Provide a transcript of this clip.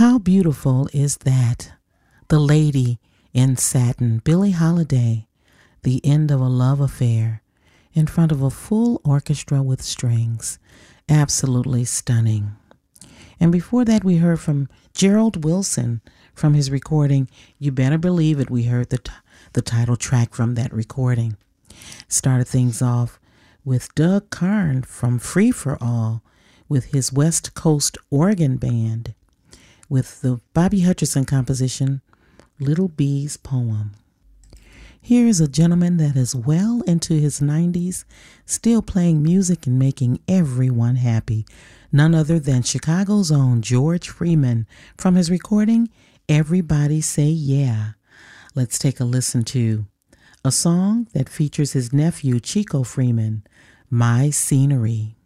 How beautiful is that? The Lady in Satin, Billie Holiday, the end of a love affair, in front of a full orchestra with strings. Absolutely stunning. And before that, we heard from Gerald Wilson from his recording, You Better Believe It. We heard the title track from that recording. Started things off with Doug Karn from Free for All with his West Coast Organ Band with the Bobby Hutcherson composition, Little Bee's Poem. Here is a gentleman that is well into his 90s, still playing music and making everyone happy. None other than Chicago's own George Freeman from his recording, Everybody Say Yeah. Let's take a listen to a song that features his nephew Chico Freeman, My Scenery.